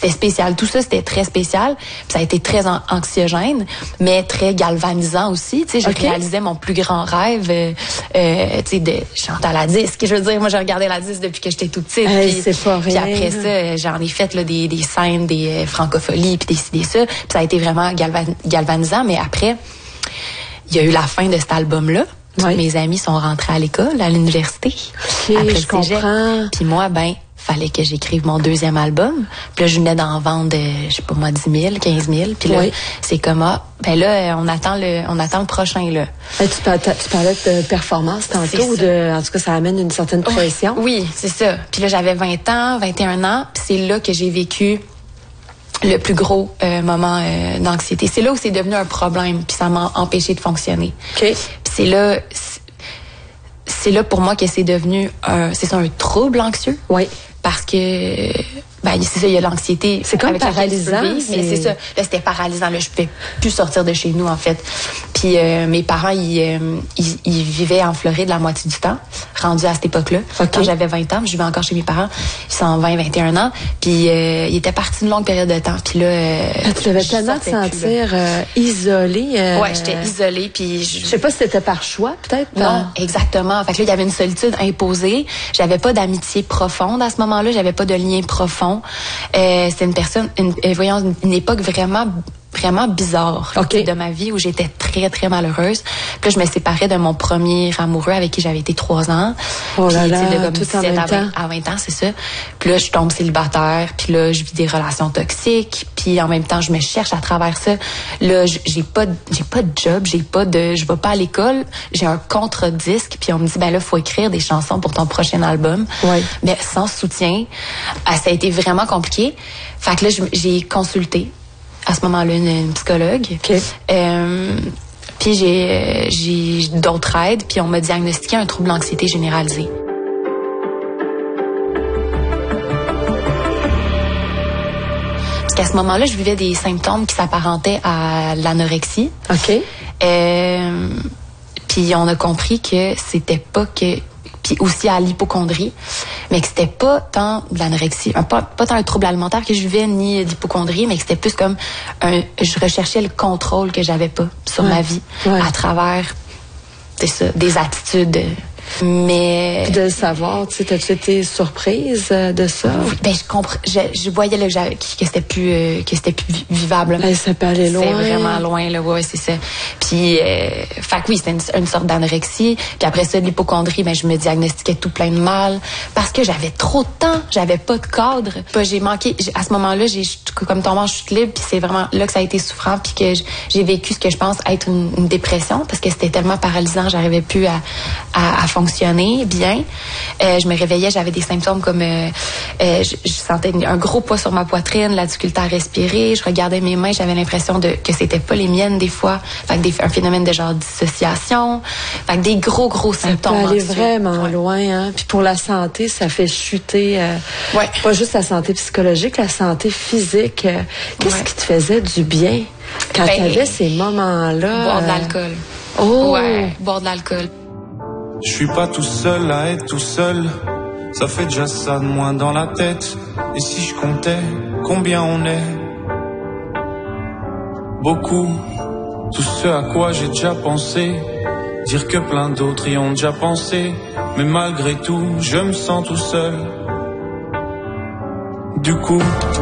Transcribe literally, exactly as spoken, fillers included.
c'était spécial. Tout ça, c'était très spécial. Puis ça a été très an- anxiogène, mais très galvanisant aussi. Tu sais, j'ai okay. réalisé mon plus grand rêve, euh, euh, tu sais, de chanter à la disque. Je veux dire, moi, j'ai regardé la disque depuis que j'étais toute petite. Hey, puis, c'est pas rien. Puis après ça, j'en ai fait là, des, des scènes, des euh, francopholies, puis des, des ça. Puis ça a été vraiment galvan- galvanisant. Mais après, il y a eu la fin de cet album-là. Tous oui. mes amis sont rentrés à l'école, à l'université. Okay, après je comprends. Puis moi, ben, fallait que j'écrive mon deuxième album. Puis là, je venais d'en vendre, je sais pas moi, dix mille, quinze mille. Puis là, oui. c'est comme, ah, ben là, on attend le, on attend le prochain, là. Et tu, parlais, tu parlais de performance tantôt, ou de, en tout cas, ça amène une certaine pression. Oui, oui, c'est ça. Puis là, j'avais vingt ans, vingt et un ans. Puis c'est là que j'ai vécu le plus gros euh, moment euh, d'anxiété. C'est là où c'est devenu un problème, puis ça m'a empêché de fonctionner. Okay. Puis c'est là, c'est là pour moi que c'est devenu un, c'est ça, un trouble anxieux. Oui. Parce que, ben, c'est ça, il y a l'anxiété. C'est comme paralysant. Vivre, c'est... Mais c'est ça. Là, c'était paralysant. Là, je pouvais plus sortir de chez nous, en fait. Puis, euh, mes parents, ils, euh, ils, ils vivaient en Floride la moitié du temps, rendus à cette époque-là. Okay. Quand j'avais vingt ans, je vivais encore chez mes parents. Ils sont vingt, vingt et un ans. Puis, euh, ils étaient partis une longue période de temps. Puis là, euh, ah, tu devais tellement te sentir euh, isolée. Euh... Ouais, j'étais isolée. Puis, je... je sais pas si c'était par choix, peut-être. Non, par... exactement. Fait que là, il y avait une solitude imposée. J'avais pas d'amitié profonde à ce moment-là. J'avais pas de lien profond. Euh, c'était une personne, une, euh, voyons, une, une époque vraiment vraiment bizarre okay. de ma vie où j'étais très, très malheureuse. Puis là, je me séparais de mon premier amoureux avec qui j'avais été trois ans. Oh là puis, là, de comme tout en même à vingt, temps. à vingt ans, c'est ça. Puis là, je tombe célibataire. Puis là, je vis des relations toxiques. Puis en même temps, je me cherche à travers ça. Là, j'ai pas, j'ai pas de job, j'ai pas de, je vais pas à l'école. J'ai un contre-disque. Puis on me dit, ben là, faut écrire des chansons pour ton prochain album. Oui. Mais sans soutien, ça a été vraiment compliqué. Fait que là, j'ai consulté à ce moment-là une, une psychologue. Okay. Euh, puis j'ai, j'ai d'autres aides, puis on m'a diagnostiqué un trouble d'anxiété généralisé. Parce qu'à ce moment-là, je vivais des symptômes qui s'apparentaient à l'anorexie. OK. Euh, puis on a compris que c'était pas que... puis aussi à l'hypocondrie, mais que c'était pas tant de l'anorexie, pas, pas tant un trouble alimentaire que je vivais, ni d'hypocondrie, mais que c'était plus comme un, je recherchais le contrôle que j'avais pas sur ouais. ma vie ouais. à travers c'est ça, des attitudes. Mais puis de le savoir, tu sais, t'as-tu été surprise de ça? Oui, ben je comprends, je, je voyais là, que, que c'était plus euh, que c'était plus vivable. Ben, ça peut aller loin. C'est vraiment loin là, ouais, c'est ça. Puis, euh, fait que oui, c'était une, une sorte d'anorexie. Puis après ça, de l'hypocondrie, ben je me diagnostiquais tout plein de mal parce que j'avais trop de temps, j'avais pas de cadre. Puis j'ai manqué. J'ai, à ce moment-là, j'ai comme tombé en chute libre. Puis c'est vraiment là que ça a été souffrant, puis que j'ai vécu ce que je pense être une, une dépression parce que c'était tellement paralysant, j'arrivais plus à, à, à fonctionner bien. Euh, je me réveillais, j'avais des symptômes comme euh, euh, je, je sentais un gros poids sur ma poitrine, la difficulté à respirer. Je regardais mes mains, j'avais l'impression de que c'était pas les miennes des fois. Fait que des, un phénomène de genre dissociation. Fait que des gros gros symptômes. Ça peut aller anxieux. vraiment ouais. loin, hein. Puis pour la santé, ça fait chuter. Euh, ouais. Pas juste la santé psychologique, la santé physique. Euh, qu'est-ce ouais. qui te faisait du bien quand ben, tu avais ces moments-là? Boire de l'alcool. Oh. Ouais, boire de l'alcool. Je suis pas tout seul à être tout seul. Ça fait déjà ça de moins dans la tête. Et si je comptais combien on est? Beaucoup. Tout ce à quoi j'ai déjà pensé. Dire que plein d'autres y ont déjà pensé. Mais malgré tout, je me sens tout seul. Du coup,